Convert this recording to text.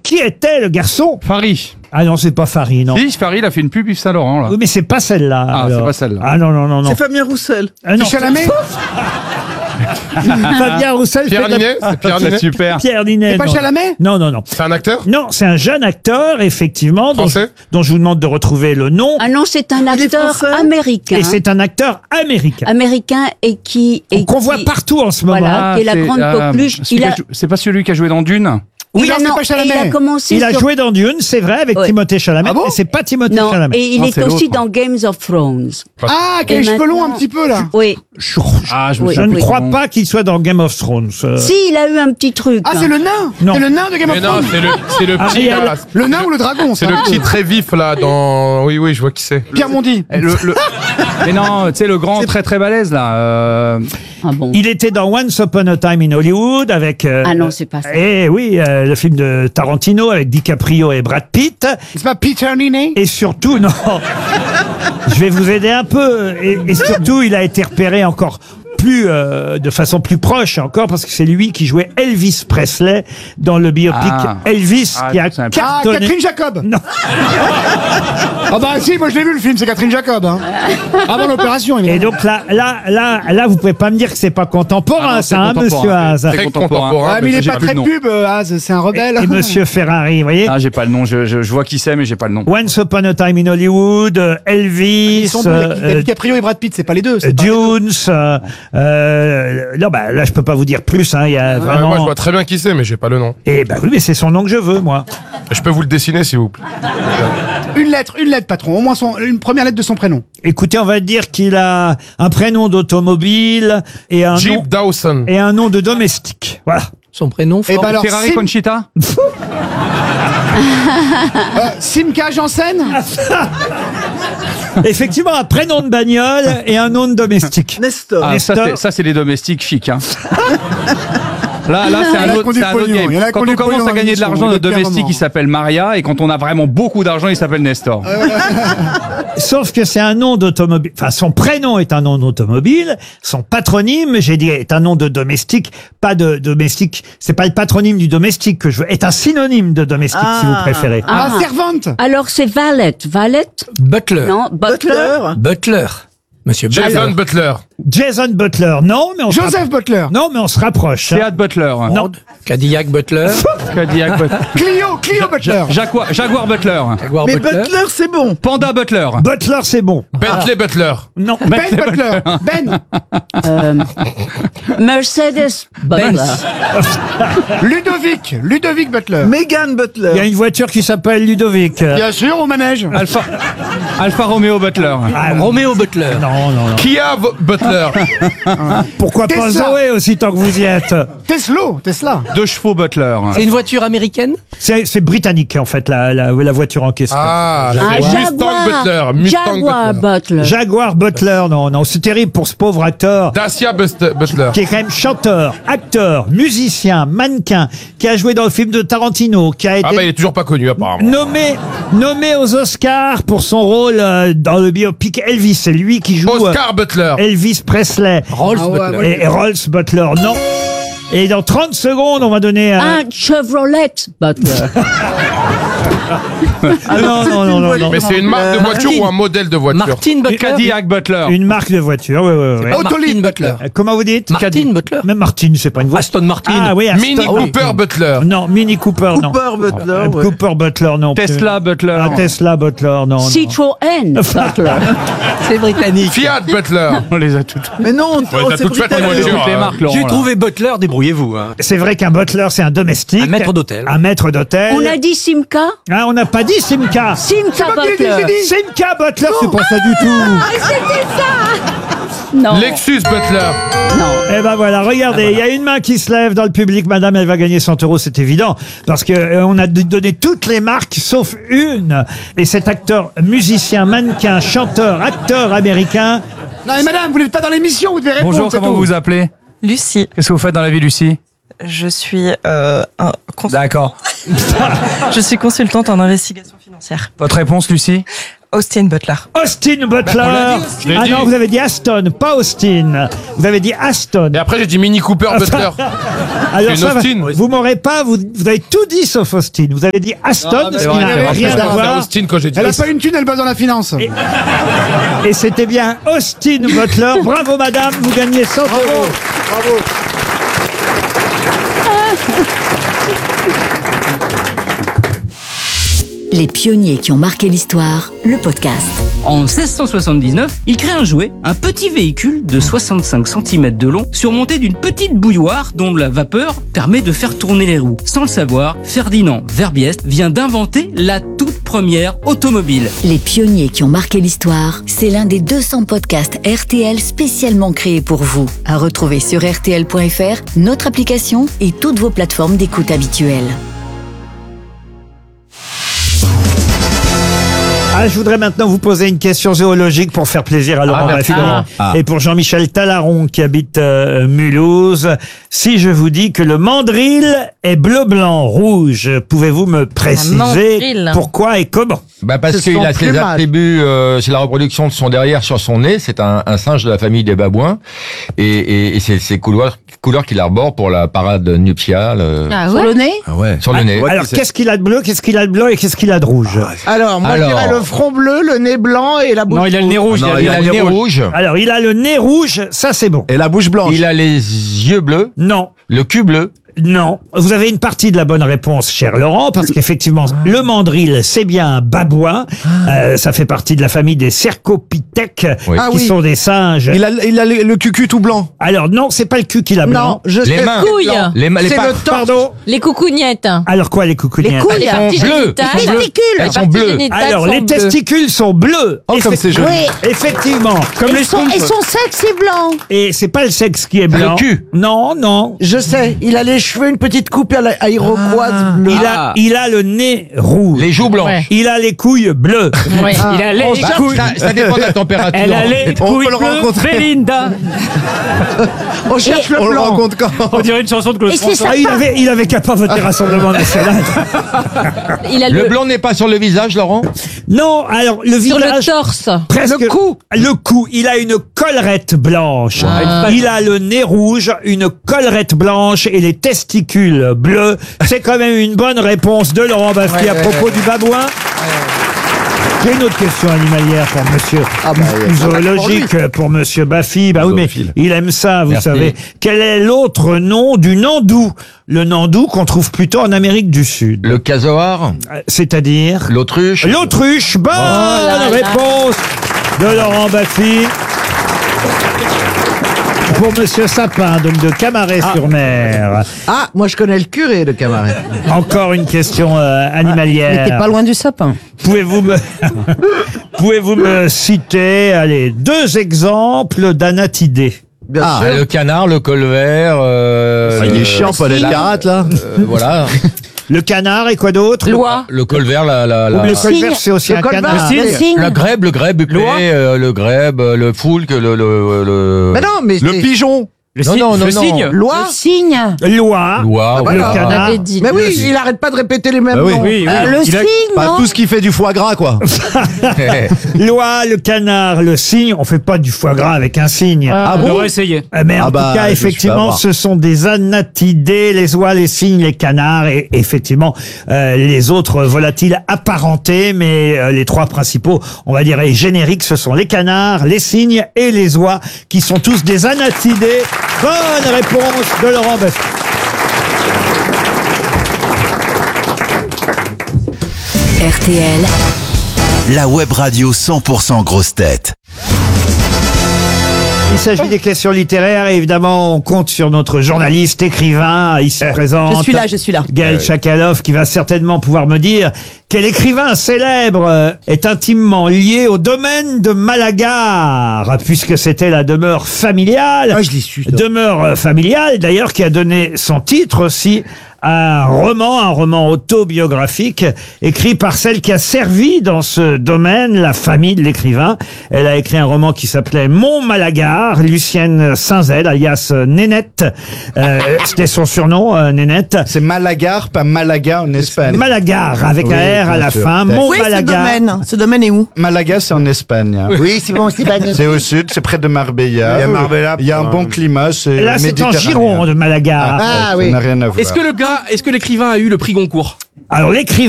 qui était le garçon? Farid. Ah non, c'est pas Farid, non. Si, Farid, il a fait une pub Yves Saint Laurent, là. Oui, mais c'est pas celle-là. Ah, alors. c'est pas celle-là. Ah non, non, non, non. C'est Fabien Roussel. Ah, non. Chalamet. Fabien Roussel Pierre fait de la- Ninet, c'est Pierre C'est Ninet. super. Pierre Ninet. C'est pas non. Chalamet. Non, non, non. C'est un acteur? Non, c'est un jeune acteur, effectivement, Français dont je vous demande de retrouver le nom. Ah non, c'est un Il est acteur français américain. Et c'est un acteur américain. Américain et qui... Qu'on voit partout en ce moment. Voilà, qui est la grande coqueluche. C'est pas celui qui a joué dans Dune? Oui, non, c'est pas Chalamet. il a commencé Il a sur- joué dans Dune, c'est vrai, avec Ouais. Timothée Chalamet, Ah bon mais c'est pas Timothée Non, Chalamet. et il Non, est c'est aussi l'autre. dans Games of Thrones. Ah, qui a Et les cheveux longs un maintenant- petit peu là. Oui. Ah, je me Oui. Je souviens ne plus crois du nom. pas qu'il soit dans Game of Thrones. Si, il a eu un petit truc. Ah, hein. c'est le nain. Non. C'est le nain de Game Mais of non, Thrones. c'est le petit, Ariel. là. Le nain ou le dragon. C'est ça. le petit très vif, là, dans... Oui, oui, je vois qui c'est. Pierre Mondi. Mais non, tu sais, le grand très très balèze, là. Ah bon. Il était dans Once Upon a Time in Hollywood avec... Ah non, c'est pas ça. Eh oui, le film de Tarantino avec DiCaprio et Brad Pitt. C'est pas Peter Ninet. Et surtout, non, je vais vous aider un peu. Et surtout, il a été repéré encore plus, de façon plus proche encore, parce que c'est lui qui jouait Elvis Presley dans le biopic Ah. Elvis, Ah, qui a c'est un- Ah, cartonné. Catherine Jacob. Non. Ah bah si, moi je l'ai vu le film, c'est Catherine Jacob. Hein. Avant l'opération, Et évidemment. donc là, vous pouvez pas me dire que c'est pas contemporain, Ah non, ça, c'est hein, contemporain. monsieur Haas. Très contemporain. Ah, mais il est j'ai pas pas vu très le nom. pub, Az, c'est un rebelle. Et monsieur Ferrari, vous voyez. Ah, j'ai pas le nom. Je vois qui c'est, mais j'ai pas le nom. Once Upon a Time in Hollywood, Elvis, Ils sont deux, il y a DiCaprio et Brad Pitt, c'est pas les deux. c'est pas- Dunes. Non, bah là, je peux pas vous dire plus. Hein, il y a Ah, vraiment. moi, je vois très bien qui c'est, mais j'ai pas le nom. Et bah oui, mais c'est son nom que je veux, moi. Je peux vous le dessiner, s'il vous plaît. Une lettre, patron. Au moins une première lettre de son prénom. Écoutez, on va dire qu'il a un prénom d'automobile et un nom Jeep Dawson. et un nom de domestique. Voilà. Son prénom, Et ben alors, Ferrari Conchita? Simca Janssen. Effectivement, un prénom de bagnole et un nom de domestique. Nestor. Ah, Nestor. ça, c'est les domestiques chics, hein. Là, c'est Il y en un a autre, qui ont du c'est un autre pognon, game. il y en a qui Quand ont on du commence pognon à dans gagner de l'émission, l'argent, notre depuis un domestique, moment. il s'appelle Maria, et quand on a vraiment beaucoup d'argent, il s'appelle Nestor. Sauf que c'est un nom d'automobile. Enfin, son prénom est un nom d'automobile. Son patronyme, j'ai dit, est un nom de domestique. Pas de domestique. C'est pas le patronyme du domestique que je veux. Est un synonyme de domestique, si vous préférez. Ah, servante. Alors c'est Valette. Valette? Butler. Non, Butler. Butler. Butler. Monsieur Jason Butler. Jason Butler, non, mais on se Joseph Butler. Non, mais on se rapproche. Seat Butler. Non. Cadillac Butler. Cadillac Butler. Clio Butler. Jaguar Butler. Jaguar Mais Butler. Butler, c'est bon. Panda Butler. Butler, c'est bon. Bentley Butler. Non. Ben Butler. Ben. Mercedes Butler. Ludovic Butler. Megan Il y a Butler. une voiture qui s'appelle Ludovic. Bien sûr, au manège. Alfa Romeo Butler. Roméo Butler. Non, non, non. Kia Butler. Pourquoi pas Tesla. Zoé aussi tant que vous y êtes? Tesla. 2 chevaux Butler. C'est une voiture américaine. C'est britannique, en fait, la voiture en question. Ah, Ah, Mustang Butler. Mustang Jaguar Butler. Butler. Jaguar Butler, non, non, c'est terrible pour ce pauvre acteur. Dacia Butler. Qui est quand même chanteur, acteur, musicien, mannequin, qui a joué dans le film de Tarantino, qui a été Ah bah il est toujours pas connu apparemment. nommé aux Oscars pour son rôle dans le biopic Elvis. C'est lui qui joue Oscar Butler. Elvis Presley. Rolls Butler. Et Rolls Butler, non. Et dans 30 secondes, on va donner Un Chevrolet Butler. non. Mais c'est une marque de voiture ou un modèle de voiture? Martin Butler. Cadillac Butler. Une marque de voiture, ouais. Martin Butler. Comment vous dites? Martin Butler. Même Martin, c'est pas une voiture. Aston Martin. Ah oui, Aston. Mini Cooper Butler. Non, Mini Cooper, non. Cooper Butler. ouais. Cooper Butler, non. plus. Tesla Butler. Ah, Tesla Butler, non. Citroën Butler. C'est britannique. Fiat Butler. On les a toutes. Mais non, Ouais, t'as c'est toutes faites les britannique. voitures. Toutes les marques, Laurent, J'ai là. trouvé Butler, débrouillez-vous. Hein. C'est vrai qu'un butler, c'est un domestique. Un maître d'hôtel. Un maître d'hôtel. On a dit Simca. Ah, on n'a pas dit Simca. Simca pas qui j'ai Butler. dit. Simca Butler, c'est pas ça du tout. Non. Lexus Butler. Eh ben voilà, regardez, il y a une main qui se lève dans le public, madame, elle va gagner 100 €, c'est évident, parce que on a donné toutes les marques sauf une. Et cet acteur, musicien, mannequin, chanteur, acteur américain, Non mais madame, vous n'êtes pas dans l'émission, vous devez répondre. Bonjour, c'est comment tout. vous vous appelez? Lucie, Qu'est-ce que vous faites dans la vie, Lucie? je suis, D'accord. je suis consultante en investigation financière. Votre réponse, Lucie? Austin Butler. Austin Butler. l'a dit. Je l'ai Ah dit. non, vous avez dit Aston, pas Austin. Vous avez dit Aston. Et après, j'ai dit Mini Cooper Butler. Alors une ça, Austin. vous m'aurez pas, vous avez tout dit sauf Austin. Vous avez dit Aston, ce qui n'a rien à voir. Austin quand j'ai dit Elle a pas une thune, elle bosse dans la finance. Et c'était bien Austin Butler. Bravo madame, vous gagnez 100 €. Bravo. Les pionniers qui ont marqué l'histoire, le podcast. En 1679, il crée un jouet, un petit véhicule de 65 cm de long, surmonté d'une petite bouilloire dont la vapeur permet de faire tourner les roues. Sans le savoir, Ferdinand Verbiest vient d'inventer la toute première automobile. Les pionniers qui ont marqué l'histoire, c'est l'un des 200 podcasts RTL spécialement créés pour vous. À retrouver sur rtl.fr, notre application et toutes vos plateformes d'écoute habituelles. Ah, je voudrais maintenant vous poser une question zoologique pour faire plaisir à Laurent merci, Baffie Laurent. et pour Jean-Michel Talaron qui habite Mulhouse. Si je vous dis que le mandrill est bleu, blanc, rouge, pouvez-vous me préciser mandrill. pourquoi et comment? Bah parce C'est qu'il son a ses plumage. attributs, c'est la reproduction de son derrière sur son nez. C'est un singe de la famille des babouins et c'est ces couleurs qu'il arbore pour la parade nuptiale Sur le nez? sur le nez. Alors, qu'est-ce qu'il a de bleu, qu'est-ce qu'il a de blanc et qu'est-ce qu'il a de rouge? Alors, moi, je dirais le front bleu, le nez blanc et la bouche. Non, il a le nez rouge. Non, il a le nez rouge. Alors, il a le nez rouge, ça c'est bon. Et la bouche blanche. Il a les yeux bleus, Non. le cul bleu. Non, vous avez une partie de la bonne réponse, cher Laurent, parce qu'effectivement, le mandrill, c'est bien un babouin. Ça fait partie de la famille des cercopithèques, Oui. Ah qui oui. sont des singes. Il a le cucu tout blanc. Alors non, c'est pas le cul qu'il a blanc. Non, je Les sais. mains, couilles. les C'est le torse. Pardon. Les coucougnettes. Alors quoi, les coucougnettes? Les couilles. Elles sont bleues. Les testicules. Elles sont bleues. Alors, les testicules sont bleus. Oh, comme c'est joli. Oui. Effectivement. Comme les Et son sexe est blanc. Et c'est pas le sexe qui est blanc. Le cul. Non, non. Je sais, il a les cheveux, une petite coupe à iroquoise bleue. Il a le nez rouge. Les joues blanches. Ouais. Il a les couilles bleues. Il a les Bah, couilles. ça dépend de la température. Elle a les On couilles peut le bleues. rencontrer. Belinda. On cherche le On le blanc. rencontre quand? On dirait une chanson de Claude Et c'est François. ça. Il avait qu'à pas voter Rassemblement National. Il a Le blanc n'est pas sur le visage, Laurent? Non, alors le sur le visage. torse. Presque. Le cou. Le cou. Il a une collerette blanche. Il a le nez rouge, une collerette blanche et les testicules bleus. C'est quand même une bonne réponse de Laurent Baffie à propos du babouin. J'ai une autre question animalière pour monsieur, zoologique pour monsieur Baffie. Bah oui, mais il aime ça, vous Merci. savez. Quel est l'autre nom du nandou? Le nandou qu'on trouve plutôt en Amérique du Sud. Le casoar, C'est-à-dire? l'autruche. L'autruche. Bonne réponse de Laurent Baffie. Pour monsieur Sapin, donc de Camaret-sur-Mer. Ah, moi je connais le curé de Camaret. Encore une question animalière. T'es pas loin du sapin. Pouvez-vous me citer, allez, 2 exemples d'anatidés? Bien sûr. Le canard, le colvert. Il est chiant, Paul Elkarat, là. Voilà. Le canard et quoi d'autre? Loi. Le colvert, Le colvert, c'est aussi Le un colvert. canard. Le signe. le grèbe huppé, le grèbe, le foulque, Mais non, mais le c'est- pigeon. Le Non, cygne. non, non, Le non. cygne. Loi. Le cygne. Loi. Loi, Ah, Le voilà. canard. On avait dit. Mais oui, il arrête pas de répéter les mêmes noms. Oui, oui. Le Il a- cygne, non? Tout ce qui fait du foie gras, quoi. Loi, le canard, le cygne. On fait pas du foie gras avec un cygne. On devrait essayer. Mais en Ah bah, tout cas, je suis effectivement, pas ce sont des anatidés, les oies, les cygnes, les canards et effectivement les autres volatiles apparentés, mais les 3 principaux, on va dire, et génériques, ce sont les canards, les cygnes et les oies, qui sont tous des anatidés. Bonne réponse de Laurent Baffie. RTL, La web radio 100% grosse tête. Il s'agit des questions littéraires et évidemment on compte sur notre journaliste, écrivain, ici présent. Je suis là. Gaël Chakalov, qui va certainement pouvoir me dire quel écrivain célèbre est intimement lié au domaine de Malagar, puisque c'était la demeure familiale. Ah, je l'ai su, ça. Demeure familiale, d'ailleurs, qui a donné son titre aussi un roman autobiographique écrit par celle qui a servi dans ce domaine la famille de l'écrivain. Elle a écrit un roman qui s'appelait Mon Malagar, Lucienne Saint-Zel, alias Nénette. C'était son surnom, Nénette. C'est Malagar, pas Malaga en Espagne. Malagar, avec un R à la fin. Mon Où est ce Malagar. domaine? Ce domaine est où? Malaga, c'est en Espagne. Oui, c'est bon, c'est Espagne. C'est au sud, c'est près de Marbella. Il y a Marbella, Il y a un bon climat, c'est Là, c'est en méditerranéen. Gironde, Malagar. Ah, Ça oui. n'a rien à voir. Est-ce que l'écrivain a eu le prix Goncourt? Alors, l'écrivain